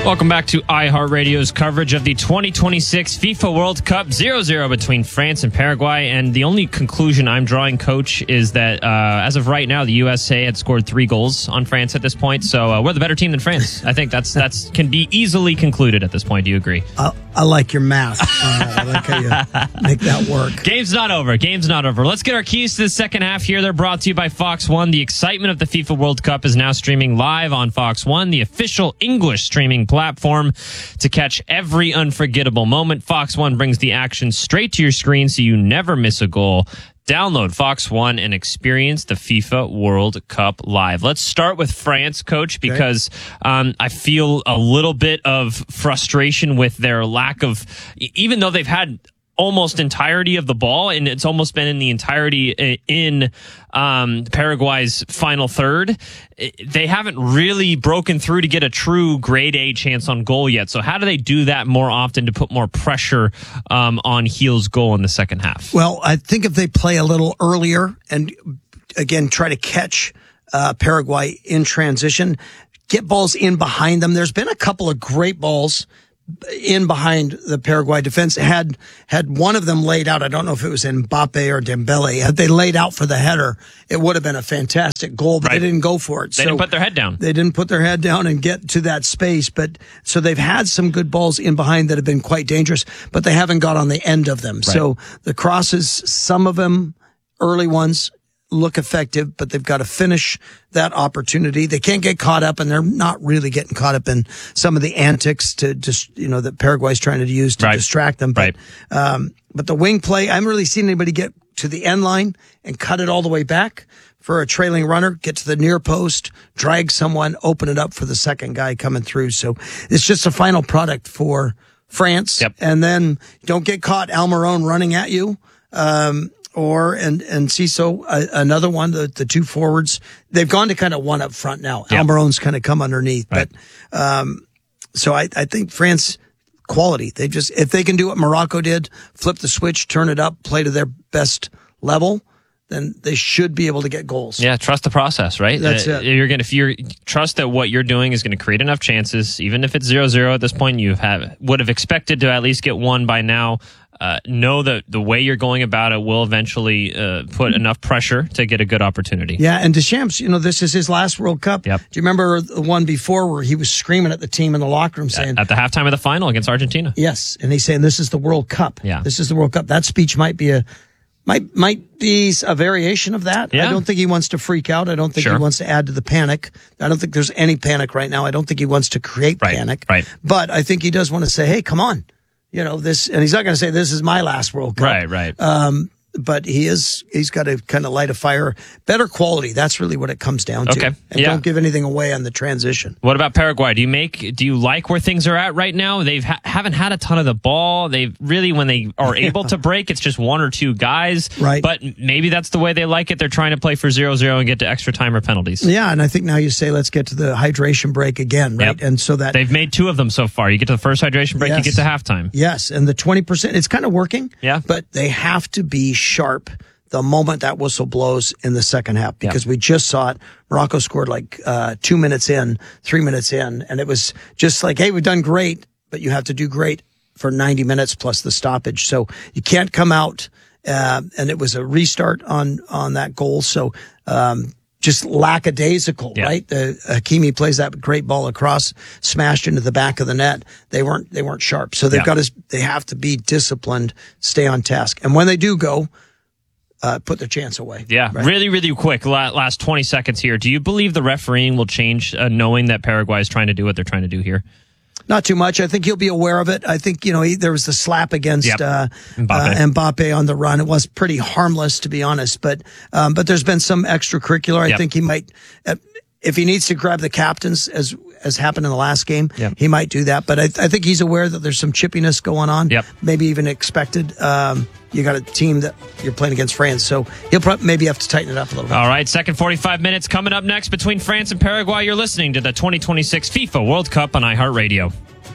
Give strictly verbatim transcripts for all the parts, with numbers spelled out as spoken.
Welcome back to iHeartRadio's coverage of the twenty twenty-six FIFA World Cup, zero zero between France and Paraguay. And the only conclusion I'm drawing, Coach, is that uh, as of right now, the U S A had scored three goals on France at this point. So uh, we're the better team than France. I think that's that's can be easily concluded at this point. Do you agree? I, I like your math on that. I like how you make that work. Game's not over. Game's not over. Let's get our keys to the second half here. They're brought to you by Fox One. The excitement of the FIFA World Cup is now streaming live on Fox One, the official English streaming platform to catch every unforgettable moment. Fox One brings the action straight to your screen so you never miss a goal. Download Fox One and experience the FIFA World Cup live. Let's start with France, Coach, because um, I feel a little bit of frustration with their lack of, even though they've had almost entirety of the ball, and it's almost been in the entirety in um, Paraguay's final third. They haven't really broken through to get a true grade A chance on goal yet. So how do they do that more often to put more pressure um, on Gil's goal in the second half? Well, I think if they play a little earlier and, again, try to catch uh, Paraguay in transition, get balls in behind them. There's been a couple of great balls in behind the Paraguay defense. Had had one of them laid out. I don't know if it was Mbappe or Dembele. Had they laid out for the header, it would have been a fantastic goal, but right. They didn't go for it. They so didn't put their head down. They didn't put their head down and get to that space. But so they've had some good balls in behind that have been quite dangerous, but they haven't got on the end of them. Right. So the crosses, some of them, early ones, look effective, but they've got to finish that opportunity. They can't get caught up, and they're not really getting caught up in some of the antics to just, you know, that Paraguay's trying to use to right. distract them. But, right. um, but the wing play, I haven't really seen anybody get to the end line and cut it all the way back for a trailing runner, get to the near post, drag someone, open it up for the second guy coming through. So it's just a final product for France. Yep. And then don't get caught Almiron running at you. Um, Or, and, and Ciso, uh, another one, the, the two forwards, they've gone to kind of one up front now. Yep. Almiron's kind of come underneath. Right. But, um, so I, I think France quality, they just, if they can do what Morocco did, flip the switch, turn it up, play to their best level, then they should be able to get goals. Yeah, trust the process, right? That's uh, it. You're gonna, if you trust that what you're doing is going to create enough chances, even if it's zero zero at this point, you have would have expected to at least get one by now. Uh, know that the way you're going about it will eventually uh, put enough pressure to get a good opportunity. Yeah, and Deschamps, you know, this is his last World Cup. Yep. Do you remember the one before where he was screaming at the team in the locker room saying... At the halftime of the final against Argentina. Yes, and he's saying, this is the World Cup. Yeah. This is the World Cup. That speech might be a... Might might be a variation of that. Yeah. I don't think he wants to freak out. I don't think sure. he wants to add to the panic. I don't think there's any panic right now. I don't think he wants to create right. panic. Right. But I think he does want to say, hey, come on. You know, this, and he's not going to say this is my last World Cup. Right, right. Um, but he is, he's got to kind of light a fire. Better quality. That's really what it comes down to. Okay. And yeah. don't give anything away on the transition. What about Paraguay? Do you make, do you like where things are at right now? They've ha- haven't had a ton of the ball. They've really, when they are able to break, it's just one or two guys. Right. But maybe that's the way they like it. They're trying to play for zero zero and get to extra time or penalties. Yeah. And I think now you say, let's get to the hydration break again, right? Yep. And so that they've made two of them so far. You get to the first hydration break, yes. you get to halftime. Yes. And the twenty percent, it's kind of working. Yeah. But they have to be sharp the moment that whistle blows in the second half, because yeah. we just saw it. Morocco scored like uh two minutes in, three minutes in, and it was just like, hey, we've done great, but you have to do great for ninety minutes plus the stoppage. So you can't come out, uh, and it was a restart on on that goal. So um just lackadaisical, yeah. right? The Hakimi plays that great ball across, smashed into the back of the net. They weren't they weren't sharp. So they've yeah. got to they have to be disciplined, stay on task, and when they do go, Uh, put their chance away. Yeah, right? really, really quick. Last twenty seconds here. Do you believe the refereeing will change, uh, knowing that Paraguay is trying to do what they're trying to do here? Not too much. I think he'll be aware of it. I think, you know, he, there was the slap against yep. uh, Mbappe. Uh, Mbappe on the run. It was pretty harmless, to be honest. But um, but there's been some extracurricular. I yep. think he might, uh, if he needs to grab the captains, as as happened in the last game, yep. he might do that. But I, I think he's aware that there's some chippiness going on. Yep. Maybe even expected. Um, you got a team that you're playing against France, so he'll probably maybe have to tighten it up a little bit. All right, second forty-five minutes coming up next between France and Paraguay. You're listening to the twenty twenty-six FIFA World Cup on iHeartRadio.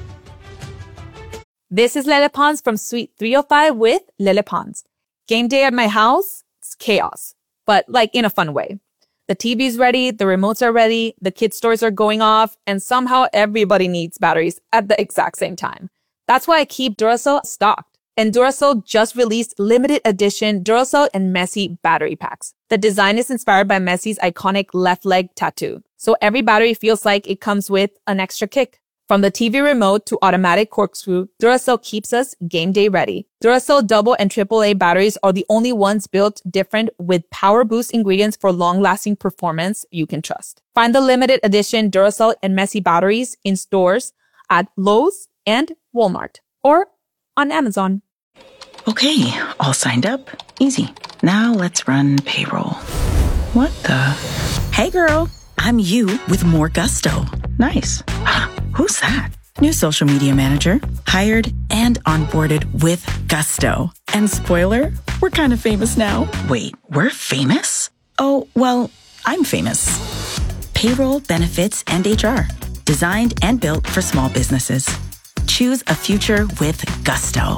This is Lele Pons from Suite three oh five with Lele Pons. Game day at my house, it's chaos, but like in a fun way. The T V's ready, the remotes are ready, the kid stores are going off, and somehow everybody needs batteries at the exact same time. That's why I keep Duracell stocked. And Duracell just released limited edition Duracell and Messi battery packs. The design is inspired by Messi's iconic left leg tattoo. So every battery feels like it comes with an extra kick. From the T V remote to automatic corkscrew, Duracell keeps us game day ready. Duracell double and triple A batteries are the only ones built different with power boost ingredients for long-lasting performance you can trust. Find the limited edition Duracell and Messi batteries in stores at Lowe's and Walmart or on Amazon. Okay, all signed up. Easy. Now let's run payroll. What the? Hey girl, I'm you with more gusto. Nice. Who's that? New social media manager, hired and onboarded with gusto. And spoiler, we're kind of famous now. Wait, we're famous? Oh, well, I'm famous. Payroll, benefits, and H R. Designed and built for small businesses. Choose a future with gusto.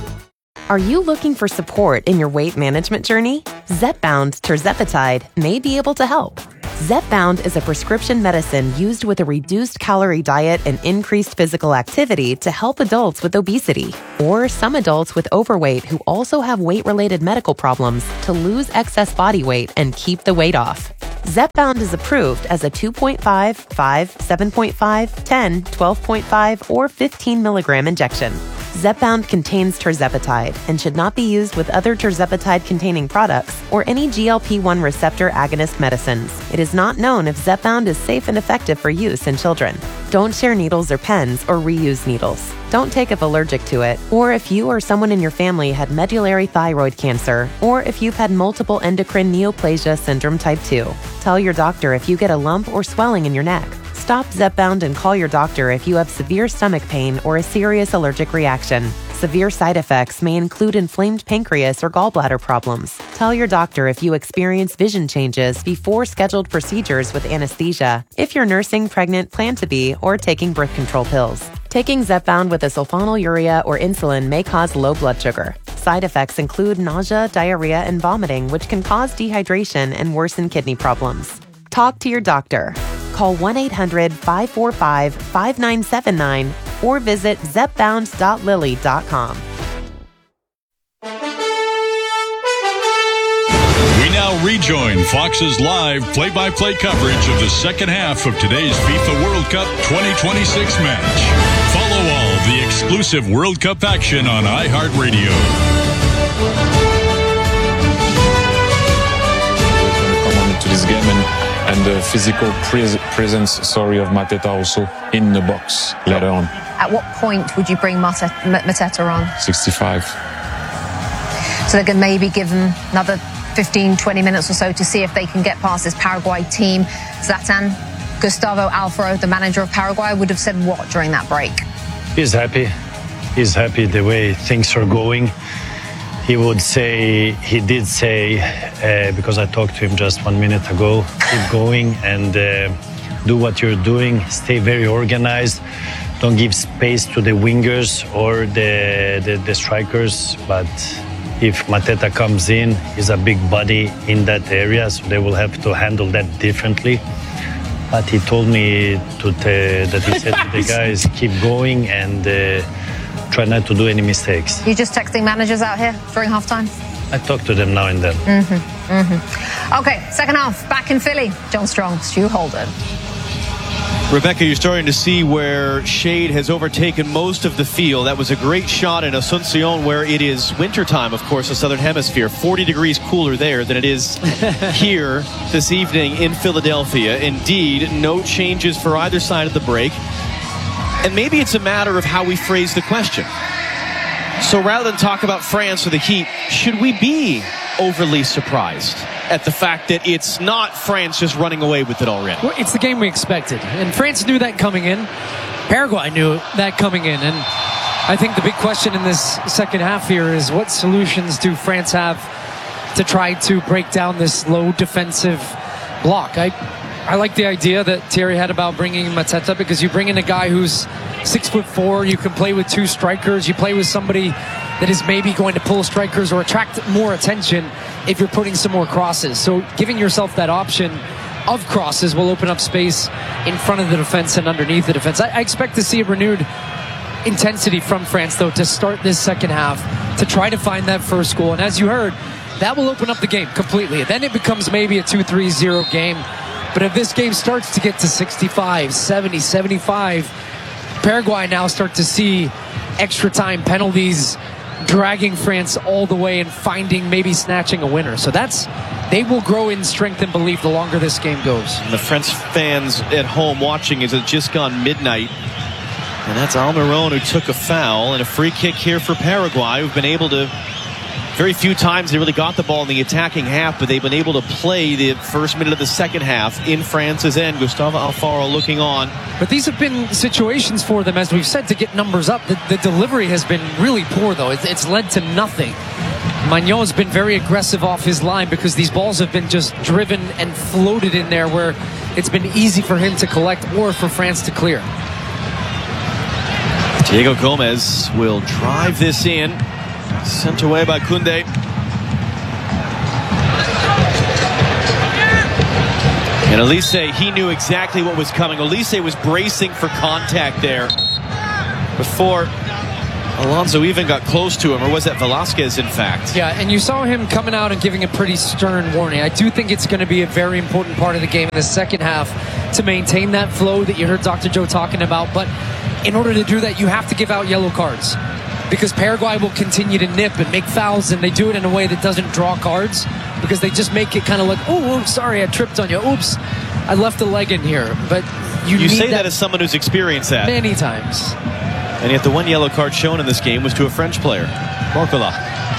Are you looking for support in your weight management journey? Zepbound tirzepatide may be able to help. Zepbound is a prescription medicine used with a reduced calorie diet and increased physical activity to help adults with obesity or some adults with overweight who also have weight-related medical problems to lose excess body weight and keep the weight off. Zepbound is approved as a two point five, five, seven point five, ten, twelve point five, or fifteen milligram injection. Zepbound contains tirzepatide and should not be used with other tirzepatide-containing products or any G L P one receptor agonist medicines. It is not known if Zepbound is safe and effective for use in children. Don't share needles or pens or reuse needles. Don't take if allergic to it, or if you or someone in your family had medullary thyroid cancer, or if you've had multiple endocrine neoplasia syndrome type two. Tell your doctor if you get a lump or swelling in your neck. Stop Zepbound and call your doctor if you have severe stomach pain or a serious allergic reaction. Severe side effects may include inflamed pancreas or gallbladder problems. Tell your doctor if you experience vision changes before scheduled procedures with anesthesia, if you're nursing, pregnant, plan to be, or taking birth control pills. Taking Zepbound with a sulfonylurea or insulin may cause low blood sugar. Side effects include nausea, diarrhea, and vomiting, which can cause dehydration and worsen kidney problems. Talk to your doctor. Call one eight hundred, five four five, five nine seven nine or visit zepbound dot lilly dot com. We now rejoin Fox's live play-by-play coverage of the second half of today's FIFA World Cup twenty twenty-six match. Follow all the exclusive World Cup action on iHeartRadio. Come on into this game and and the physical pres- presence, sorry, of Mateta also in the box later on. At what point would you bring Mateta, Mateta on? sixty-five. So they can maybe give them another fifteen, twenty minutes or so to see if they can get past this Paraguay team. Zlatan, Gustavo Alfaro, the manager of Paraguay, would have said what during that break? He's happy. He's happy the way things are going. He would say, he did say, uh, because I talked to him just one minute ago, keep going and uh, do what you're doing. Stay very organized. Don't give space to the wingers or the, the, the strikers. But if Mateta comes in, he's a big body in that area, so they will have to handle that differently. But he told me to t- that he said to the guys, keep going and uh, try not to do any mistakes. You just texting managers out here during halftime? I talk to them now and then. Mm-hmm, mm-hmm. Okay, second half, back in Philly. John Strong, Stu Holden. Rebecca, you're starting to see where shade has overtaken most of the field. That was a great shot in Asuncion, where it is wintertime, of course, the Southern Hemisphere. forty degrees cooler there than it is here this evening in Philadelphia. Indeed, no changes for either side of the break. And maybe it's a matter of how we phrase the question. So rather than talk about France or the Heat, should we be overly surprised at the fact that it's not France just running away with it already? Well, it's the game we expected. And France knew that coming in. Paraguay knew that coming in. And I think the big question in this second half here is what solutions do France have to try to break down this low defensive block? I I like the idea that Thierry had about bringing Mateta, because you bring in a guy who's six foot four, you can play with two strikers, you play with somebody that is maybe going to pull strikers or attract more attention if you're putting some more crosses. So giving yourself that option of crosses will open up space in front of the defense and underneath the defense. I, I expect to see a renewed intensity from France, though, to start this second half, to try to find that first goal. And as you heard, that will open up the game completely. Then it becomes maybe a two three zero game. But if this game starts to get to sixty-five, seventy, seventy-five, Paraguay now start to see extra time penalties dragging France all the way and finding, maybe snatching a winner. So that's, they will grow in strength and belief the longer this game goes. And the French fans at home watching as it's just gone midnight. And that's Almiron who took a foul, and a free kick here for Paraguay, who've been able to, very few times they really got the ball in the attacking half, but they've been able to play the first minute of the second half in France's end. Gustavo Alfaro looking on. But these have been situations for them, as we've said, to get numbers up. The, the delivery has been really poor, though. It's, it's led to nothing. Magnon has been very aggressive off his line because these balls have been just driven and floated in there where it's been easy for him to collect or for France to clear. Diego Gomez will drive this in. Sent away by Koundé. And Elise, he knew exactly what was coming. Elise was bracing for contact there before Alonso even got close to him, or was that Velasquez, in fact? Yeah, and you saw him coming out and giving a pretty stern warning. I do think it's going to be a very important part of the game in the second half to maintain that flow that you heard Doctor Joe talking about. But in order to do that, you have to give out yellow cards, because Paraguay will continue to nip and make fouls, and they do it in a way that doesn't draw cards, because they just make it kind of like, oh, oops, sorry, I tripped on you. Oops, I left a leg in here. But you, you need say that, that as someone who's experienced that. Many times. And yet the one yellow card shown in this game was to a French player, Barcola.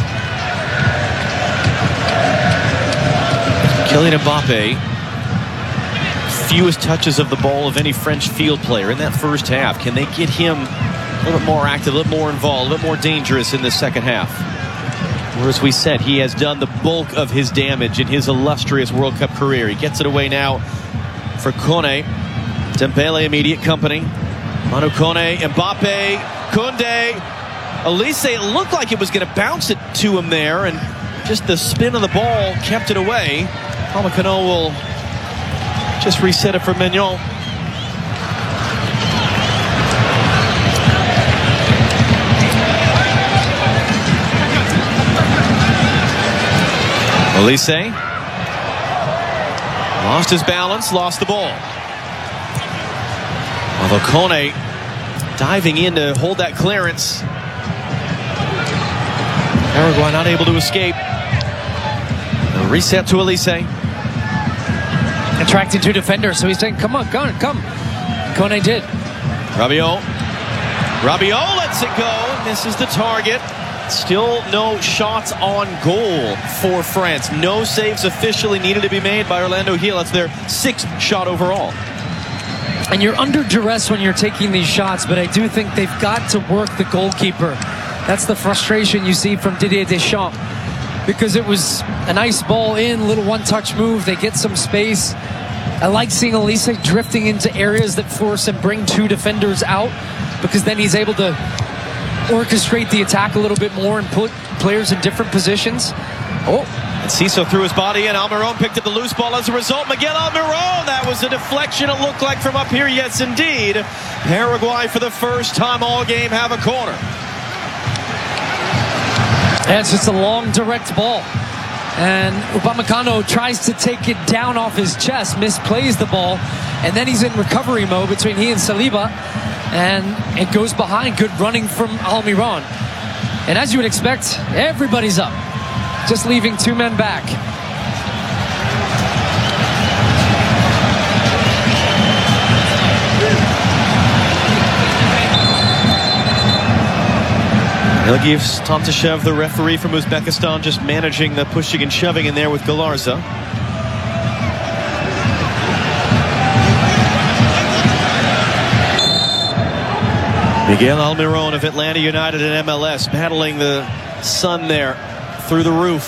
Kylian Mbappe, fewest touches of the ball of any French field player in that first half. Can they get him a little bit more active, a little more involved, a little more dangerous in the second half? Or as we said, he has done the bulk of his damage in his illustrious World Cup career. He gets it away now for Kone. Dembele, immediate company. Manu Kone, Mbappe, Koundé. Elise, it looked like it was going to bounce it to him there, and just the spin of the ball kept it away. Upamecano will just reset it for Magnon. Elise lost his balance, lost the ball. Although Kone diving in to hold that clearance. Paraguay not able to escape. A reset to Elise. Attracted two defenders, so he's saying, come on, come on, come. Kone did. Rabiot. Rabiot lets it go. Misses the target. Still no shots on goal for France. No saves officially needed to be made by Orlando Gil. That's their sixth shot overall. And you're under duress when you're taking these shots, but I do think they've got to work the goalkeeper. That's the frustration you see from Didier Deschamps, because it was a nice ball in, little one-touch move. They get some space. I like seeing Elise drifting into areas that force and bring two defenders out, because then he's able to orchestrate the attack a little bit more and put players in different positions. Oh, and Ciso threw his body in. Almiron picked up the loose ball. As a result, Miguel Almiron. That was a deflection, it looked like, from up here. Yes, indeed. Paraguay, for the first time all game, have a corner. And it's just a long, direct ball. And Upamecano tries to take it down off his chest, misplays the ball, and then he's in recovery mode between he and Saliba, and it goes behind. Good running from Almiron. And as you would expect, everybody's up, just leaving two men back. Ilgiev's Tantashev, the referee from Uzbekistan, just managing the pushing and shoving in there with Galarza. Miguel Almiron of Atlanta United and M L S battling the sun there through the roof.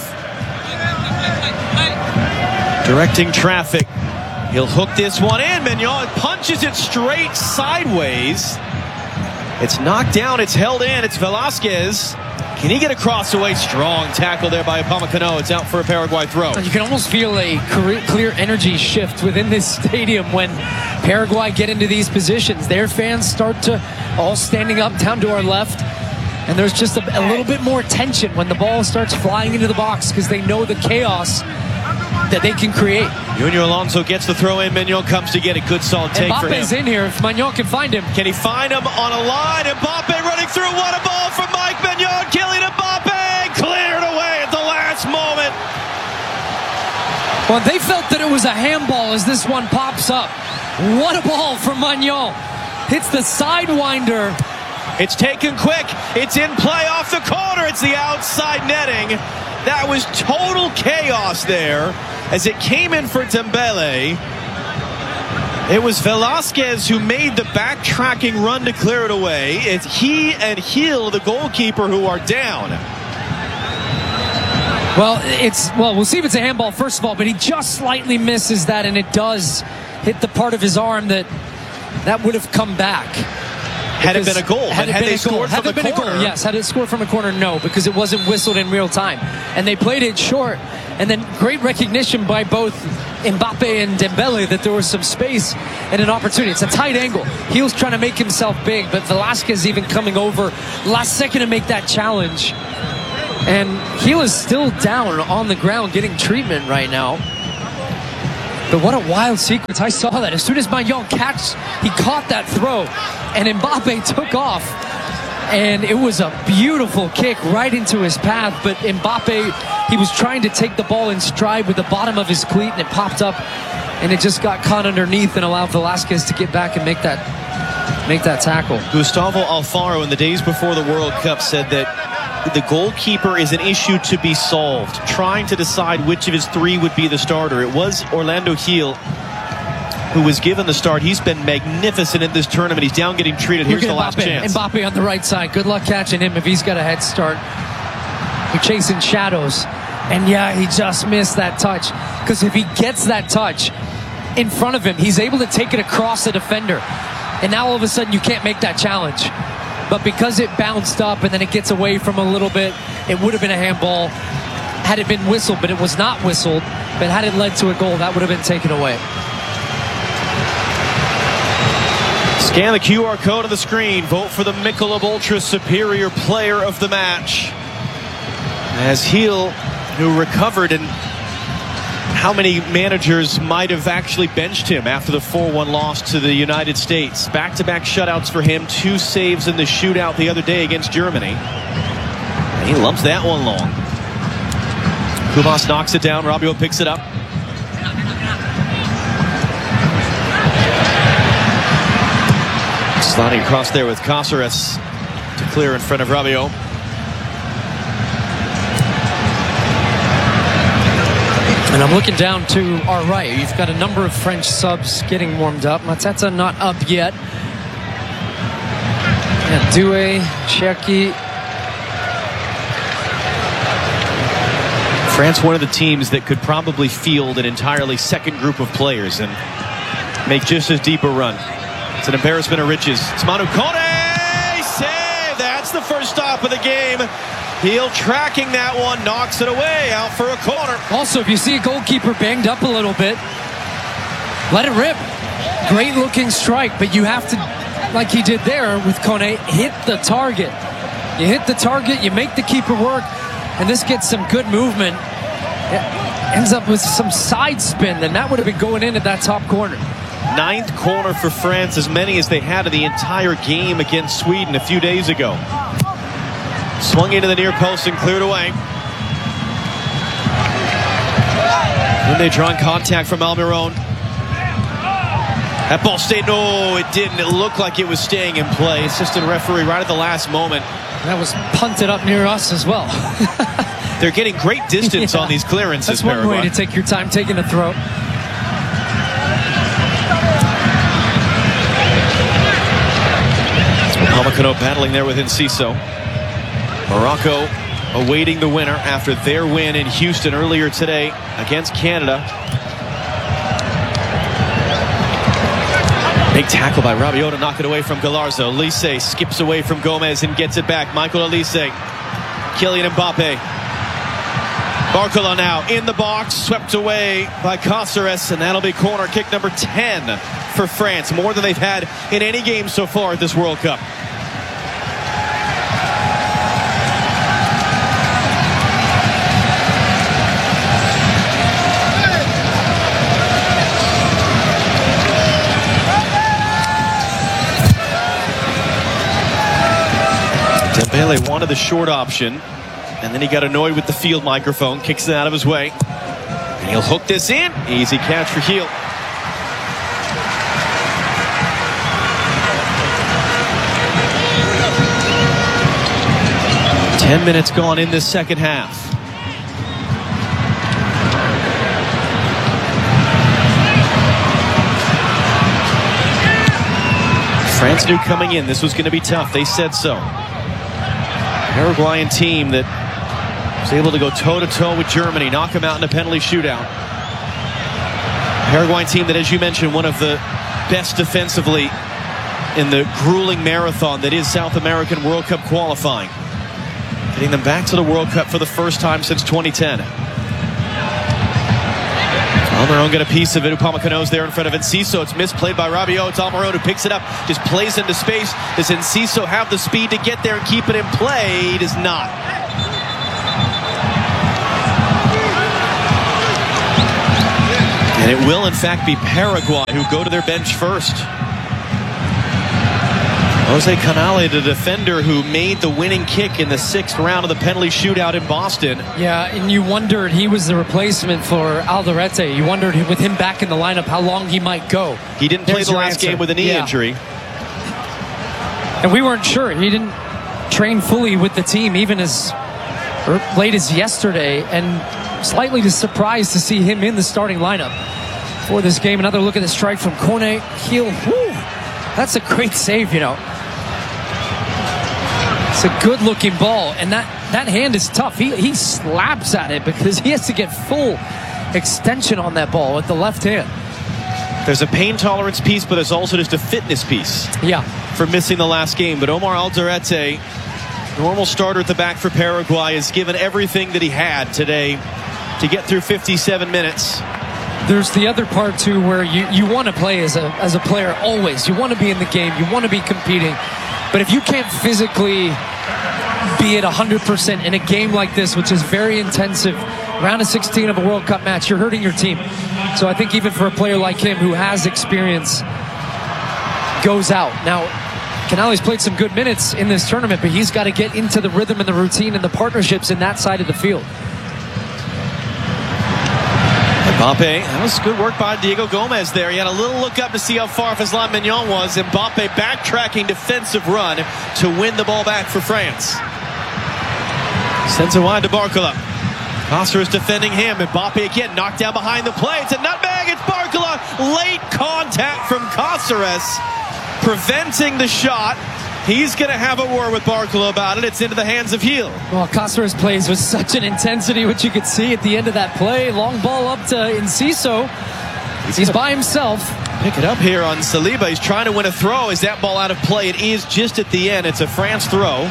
Directing traffic. He'll hook this one in. Magnon punches it straight sideways. It's knocked down. It's held in. It's Velasquez. Can he get across the way? Strong tackle there by Upamecano. It's out for a Paraguay throw. You can almost feel a clear energy shift within this stadium when Paraguay get into these positions. Their fans start to all standing up down to our left. And there's just a, a little bit more tension when the ball starts flying into the box because they know the chaos that they can create. Junior Alonso gets the throw in. Mignon comes to get a good solid take for him. Mbappe's in here if Mignon can find him. Can he find him on a line? Mbappe running through. What a ball from Mike Mignon. Kylian Mbappe cleared away at the last moment. Well, they felt that it was a handball as this one pops up. What a ball from Mignon. Hits the sidewinder. It's taken quick. It's in play off the corner. It's the outside netting. That was total chaos there as it came in for Dembele. It was Velasquez who made the backtracking run to clear it away. It's he and Gil, the goalkeeper, who are down. Well, it's well, we'll see if it's a handball first of all, but he just slightly misses that, and it does hit the part of his arm that that would have come back. Had it been a goal, had, it had been they a scored goal, from had it a been corner, a goal, yes, had it scored from a corner, no, because it wasn't whistled in real time, and they played it short. And then great recognition by both Mbappe and Dembele that there was some space and an opportunity. It's a tight angle. Gil's trying to make himself big, but Velasquez even coming over last second to make that challenge. And Gil is still down on the ground getting treatment right now. But what a wild sequence. I saw that. As soon as Mignon catch, he caught that throw, and Mbappe took off. And it was a beautiful kick right into his path. But Mbappe, he was trying to take the ball in stride with the bottom of his cleat, and it popped up, and it just got caught underneath and allowed Velasquez to get back and make that, make that tackle. Gustavo Alfaro, in the days before the World Cup, said that the goalkeeper is an issue to be solved, trying to decide which of his three would be the starter. It was Orlando Gil who was given the start. He's been magnificent in this tournament. He's down getting treated. Here's the last chance. Mbappe on the right side. Good luck catching him if he's got a head start. We're chasing shadows. And yeah, he just missed that touch. Because if he gets that touch in front of him, he's able to take it across the defender. And now all of a sudden you can't make that challenge. But because it bounced up and then it gets away from a little bit, it would have been a handball had it been whistled, but it was not whistled. But had it led to a goal, that would have been taken away. Scan the Q R code on the screen. Vote for the Michelob Ultra Superior Player of the Match. As Gil, who recovered, and how many managers might have actually benched him after the four one loss to the United States. Back-to-back shutouts for him. Two saves in the shootout the other day against Germany. And he lumps that one long. Kubas knocks it down. Rabiot picks it up. Sliding across there with Cáceres to clear in front of Rabiot. And I'm looking down to our right. You've got a number of French subs getting warmed up. Mateta not up yet. Yeah, Doué, Cherki. France, one of the teams that could probably field an entirely second group of players and make just as deep a run. It's an embarrassment of riches. It's Manu Kone! Save! That's the first stop of the game. Gil tracking that one, knocks it away, out for a corner. Also, if you see a goalkeeper banged up a little bit, let it rip. Great looking strike, but you have to, like he did there with Kone, hit the target. You hit the target, you make the keeper work, and this gets some good movement. It ends up with some side spin, and that would have been going in at that top corner. Ninth corner for France, as many as they had in the entire game against Sweden a few days ago. Swung into the near post and cleared away. Then they draw in contact from Almiron. That ball stayed. No, it didn't. It looked like it was staying in play. Assistant referee right at the last moment. That was punted up near us as well. They're getting great distance yeah. on these clearances. That's one Paraguay. way to take your time taking a throw. Upamecano battling there with Enciso. Morocco awaiting the winner after their win in Houston earlier today against Canada. Big tackle by Rabiot to knock it away from Galarza. Olise skips away from Gomez and gets it back. Michael Olise Kylian Mbappe. Barcola now in the box, swept away by Cáceres, and that'll be corner kick number ten for France, more than they've had in any game so far at this World Cup. Dembele wanted the short option, and then he got annoyed with the field microphone, kicks it out of his way. And he'll hook this in. Easy catch for Gil. Ten minutes gone in this second half. France knew coming in this was going to be tough. They said so. Paraguayan team that was able to go toe-to-toe with Germany, knock them out in a penalty shootout. Paraguayan team that, as you mentioned, one of the best defensively in the grueling marathon that is South American World Cup qualifying. Getting them back to the World Cup for the first time since twenty ten. Almiron got a piece of it. Upamecano's there in front of Enciso. It's misplayed by Rabiot. It's Almiron who picks it up, just plays into space. Does Enciso have the speed to get there and keep it in play? He does not. And it will, in fact, be Paraguay who go to their bench first. Jose Canale, the defender who made the winning kick in the sixth round of the penalty shootout in Boston. Yeah, and you wondered, he was the replacement for Alderete. You wondered with him back in the lineup how long he might go. He didn't play There's the your last answer. game with a knee yeah. injury. And we weren't sure. He didn't train fully with the team even as late as yesterday, and slightly surprised to see him in the starting lineup for this game. Another look at the strike from Kone. Heel. Woo, that's a great save, you know. It's a good-looking ball, and that, that hand is tough. He, he slaps at it because he has to get full extension on that ball with the left hand. There's a pain tolerance piece, but there's also just a fitness piece. Yeah. For missing the last game. But Omar Alderete, normal starter at the back for Paraguay, has given everything that he had today to get through fifty-seven minutes. There's the other part, too, where you, you want to play as a, as a player always. You want to be in the game. You want to be competing. But if you can't physically be at one hundred percent in a game like this, which is very intensive, round of sixteen of a World Cup match, you're hurting your team. So I think even for a player like him who has experience, goes out. Now, Canale's played some good minutes in this tournament, but he's got to get into the rhythm and the routine and the partnerships in that side of the field. Mbappe, that was good work by Diego Gomez there. He had a little look up to see how far off his line Mignon was. Mbappe backtracking defensive run to win the ball back for France. Sends it wide to Barcola. Cáceres defending him. Mbappe again knocked down behind the play. It's a nutmeg. It's Barcola. Late contact from Cáceres, preventing the shot. He's going to have a war with Barcola about it. It's into the hands of Gil. Well, Cáceres plays with such an intensity, which you could see at the end of that play. Long ball up to Enciso. He's, He's by himself. Pick it up here on Saliba. He's trying to win a throw. Is that ball out of play? It is just at the end. It's a France throw.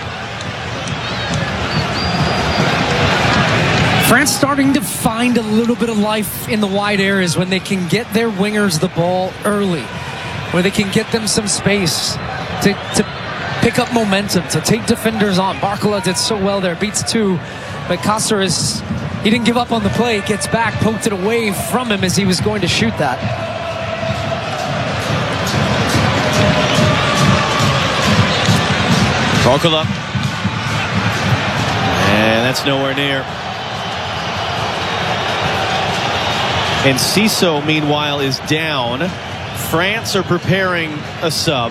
France starting to find a little bit of life in the wide areas when they can get their wingers the ball early, where they can get them some space to, to pick up momentum, to take defenders on. Barcola did so well there, beats two, but Cáceres, he didn't give up on the play, gets back, poked it away from him as he was going to shoot that. Barcola, and that's nowhere near. Enciso, meanwhile, is down. France are preparing a sub.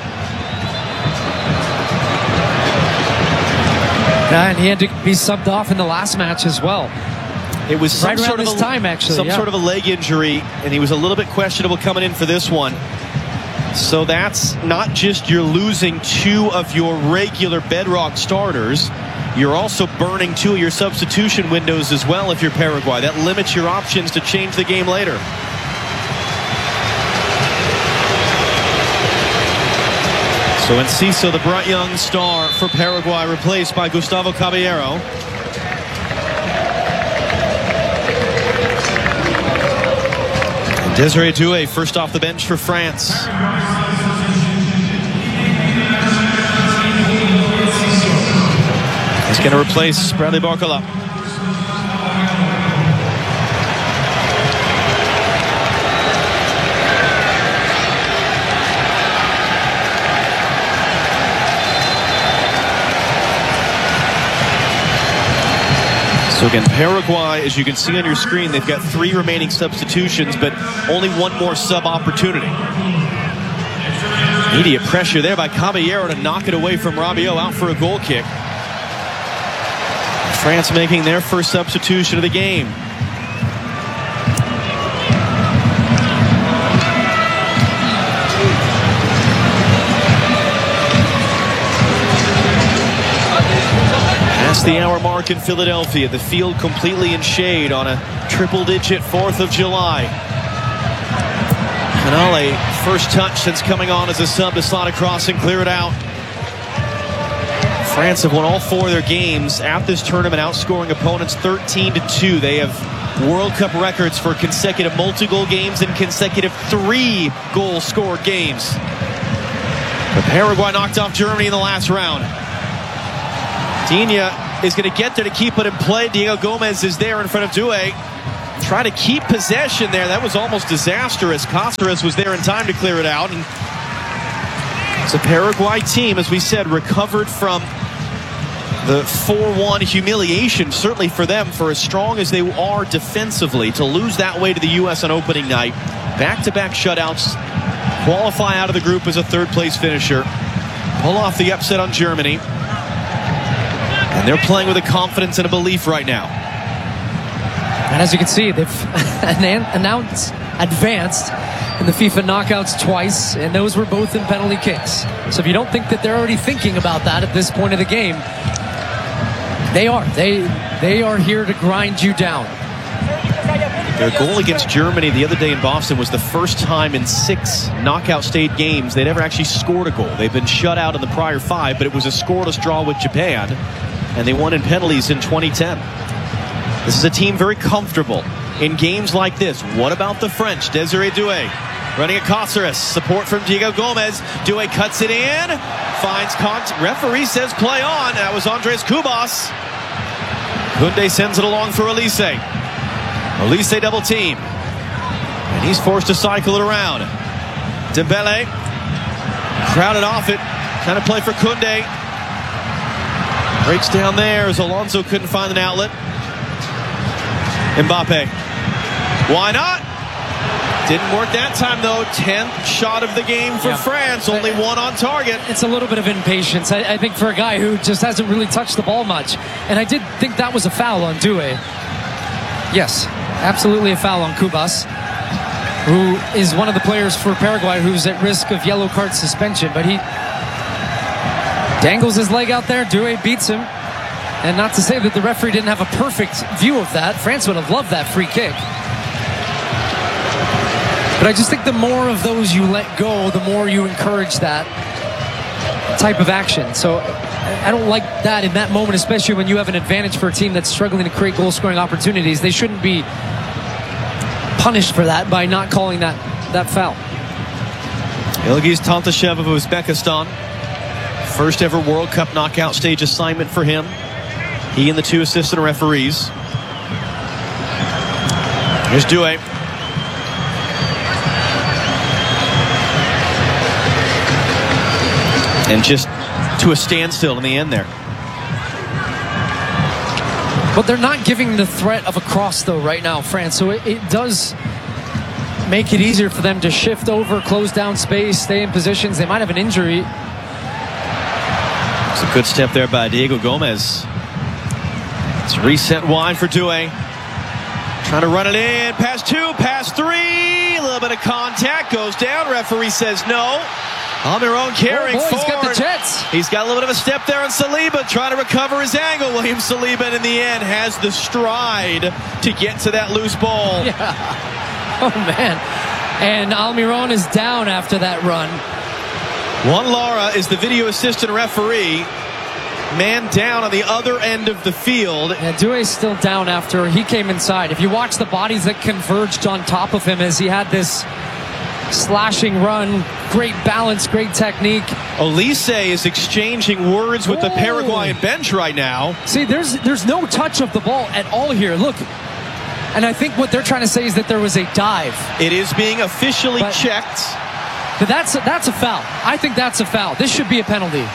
And he had to be subbed off in the last match as well. It was some right around sort of this a, time, actually. Some yeah. sort of a leg injury, and he was a little bit questionable coming in for this one. So that's not just you're losing two of your regular bedrock starters. You're also burning two of your substitution windows as well if you're Paraguay. That limits your options to change the game later. So Enciso, the bright young star for Paraguay, replaced by Gustavo Caballero. And Desiree Doué, first off the bench for France. He's going to replace Bradley Barcola. So again, Paraguay, as you can see on your screen, they've got three remaining substitutions, but only one more sub opportunity. Immediate pressure there by Caballero to knock it away from Rabiot, out for a goal kick. France making their first substitution of the game. The hour mark in Philadelphia, the field completely in shade on a triple-digit fourth of July. Canale, first touch since coming on as a sub to slot across and clear it out. France have won all four of their games at this tournament, outscoring opponents thirteen to two. They have World Cup records for consecutive multi-goal games and consecutive three-goal scored games. But Paraguay knocked off Germany in the last round. Digne is going to get there to keep it in play. Diego Gomez is there in front of Doué. Try to keep possession there. That was almost disastrous. Cáceres was there in time to clear it out. And it's a Paraguay team, as we said, recovered from the four one humiliation, certainly for them, for as strong as they are defensively, to lose that way to the U S on opening night. Back-to-back shutouts. Qualify out of the group as a third-place finisher. Pull off the upset on Germany. And they're playing with a confidence and a belief right now. And as you can see, they've announced advanced in the FIFA knockouts twice, and those were both in penalty kicks. So if you don't think that they're already thinking about that at this point of the game, they are. They they are here to grind you down. Their goal against Germany the other day in Boston was the first time in six knockout stage games they'd ever actually scored a goal. They've been shut out in the prior five, but it was a scoreless draw with Japan, and they won in penalties in twenty ten. This is a team very comfortable in games like this. What about the French? Desiree Doué running at Cáceres. Support from Diego Gomez. Doué cuts it in. Finds contact. Referee says play on. That was Andres Cubas. Koundé sends it along for Elise. Elise double team. And he's forced to cycle it around. Dembele. Crowded off it. Trying to play for Koundé. Breaks down there as Alonso couldn't find an outlet. Mbappe. Why not? Didn't work that time, though. tenth shot of the game for yeah. France. Only one on target. It's a little bit of impatience, I, I think, for a guy who just hasn't really touched the ball much. And I did think that was a foul on Doué. Yes, absolutely a foul on Cubas, who is one of the players for Paraguay who's at risk of yellow card suspension. But he dangles his leg out there. Doué beats him. And not to say that the referee didn't have a perfect view of that. France would have loved that free kick. But I just think the more of those you let go, the more you encourage that type of action. So I don't like that in that moment, especially when you have an advantage for a team that's struggling to create goal-scoring opportunities. They shouldn't be punished for that by not calling that, that foul. Ilgiz Tantashev of Uzbekistan. First ever World Cup knockout stage assignment for him. He and the two assistant referees. Here's Doué. And just to a standstill in the end there. But they're not giving the threat of a cross, though, right now, France. So it, it does make it easier for them to shift over, close down space, stay in positions. They might have an injury. It's a good step there by Diego Gomez. It's reset wide for Doué. Trying to run it in. Pass two, pass three. A little bit of contact. Goes down. Referee says no. Almiron carrying oh boy, forward. He's got the jets. He's got a little bit of a step there on Saliba. Trying to recover his angle. William Saliba in the end has the stride to get to that loose ball. Yeah. Oh, man. And Almiron is down after that run. Juan Lara is the video assistant referee. Man down on the other end of the field. Yeah, Doué's still down after he came inside. If you watch the bodies that converged on top of him as he had this slashing run, great balance, great technique. Olise is exchanging words with oh. the Paraguayan bench right now. See, there's there's no touch of the ball at all here. Look, and I think what they're trying to say is that there was a dive. It is being officially but, checked. But that's a, that's a foul. I think that's a foul. This should be a penalty.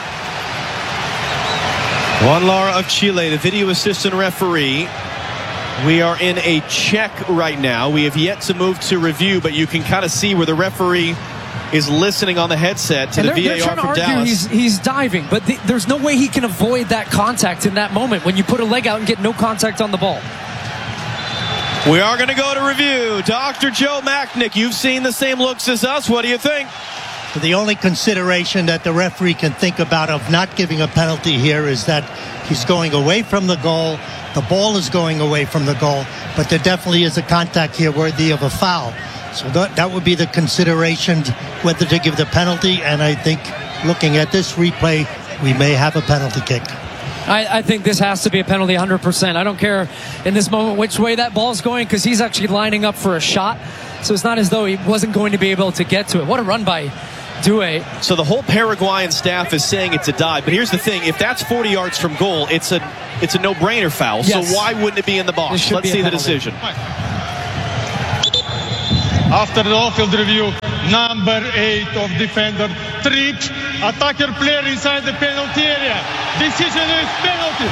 Juan Lara of Chile, the video assistant referee. We are in a check right now. We have yet to move to review, but you can kind of see where the referee is listening on the headset to and the they're, V A R they're trying from to argue Dallas. He's, he's diving, but the, there's no way he can avoid that contact in that moment when you put a leg out and get no contact on the ball. We are going to go to review. Doctor Joe Machnik, you've seen the same looks as us. What do you think? The only consideration that the referee can think about of not giving a penalty here is that he's going away from the goal. The ball is going away from the goal, but there definitely is a contact here worthy of a foul. So that, that would be the consideration, whether to give the penalty. And I think looking at this replay, we may have a penalty kick. I, I think this has to be a penalty one hundred percent. I don't care in this moment which way that ball's going because he's actually lining up for a shot. So it's not as though he wasn't going to be able to get to it. What a run by Doué. So the whole Paraguayan staff is saying it's a dive, but here's the thing: if that's forty yards from goal, it's a it's a no-brainer foul. Yes. So why wouldn't it be in the box? Let's see the decision. After the off-field review, number eight of defender tripped attacker player inside the penalty area. Decision is penalty.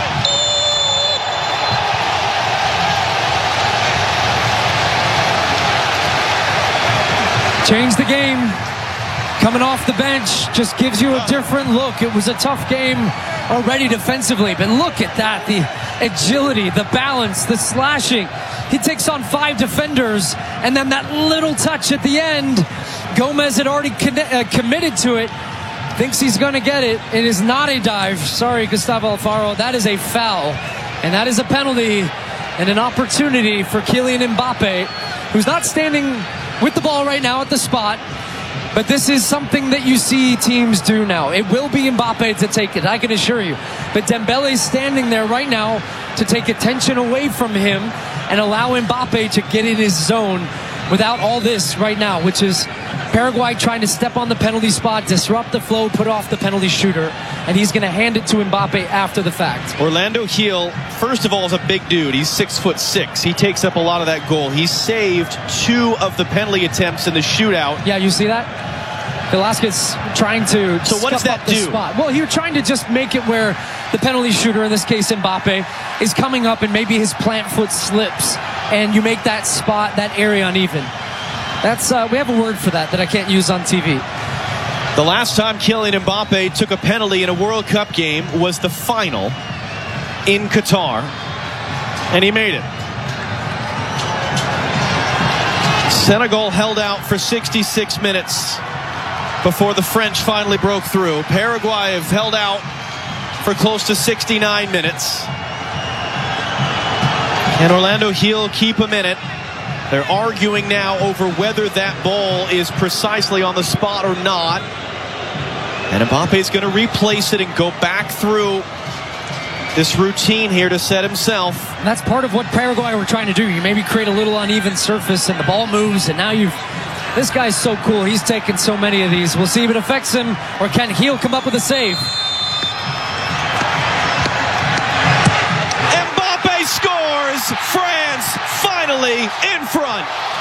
Change the game. Coming off the bench just gives you a different look. It was a tough game already defensively, but look at that. The agility, the balance, the slashing. He takes on five defenders, and then that little touch at the end. Gomez had already con- uh, committed to it. Thinks he's going to get it. It is not a dive. Sorry, Gustavo Alfaro. That is a foul, and that is a penalty and an opportunity for Kylian Mbappe, who's not standing with the ball right now at the spot. But this is something that you see teams do now. It will be Mbappe to take it, I can assure you. But Dembele's standing there right now to take attention away from him and allow Mbappe to get in his zone without all this right now, which is Paraguay trying to step on the penalty spot, disrupt the flow, put off the penalty shooter, and he's going to hand it to Mbappe after the fact. Orlando Gil, first of all, is a big dude. He's six foot six. He takes up a lot of that goal. He saved two of the penalty attempts in the shootout. Yeah, you see that? Velasquez trying to so what does that up the do? Spot. Well, you're trying to just make it where the penalty shooter, in this case Mbappe, is coming up and maybe his plant foot slips and you make that spot, that area uneven. That's uh, we have a word for that that I can't use on T V. The last time Kylian Mbappe took a penalty in a World Cup game was the final in Qatar, and he made it. Senegal held out for sixty-six minutes before the French finally broke through. Paraguay have held out for close to sixty-nine minutes. And Orlando Gil keep them in it. They're arguing now over whether that ball is precisely on the spot or not. And Mbappe's going to replace it and go back through this routine here to set himself. And that's part of what Paraguay were trying to do. You maybe create a little uneven surface and the ball moves, and now you've... This guy's so cool. He's taken so many of these. We'll see if it affects him, or can Gil come up with a save? Mbappe scores! France finally in front.